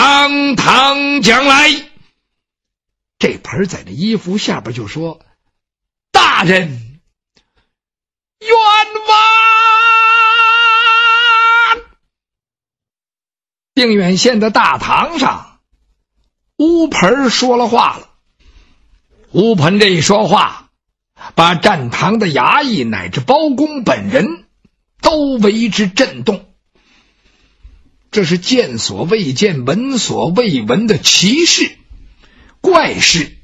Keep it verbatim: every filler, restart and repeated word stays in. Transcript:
堂堂将来。这盆在这衣服下边就说：大人冤枉。定远县的大堂上，乌盆说了话了。乌盆这一说话，把站堂的衙役乃至包公本人都为之震动。这是见所未见，闻所未闻的奇事怪事，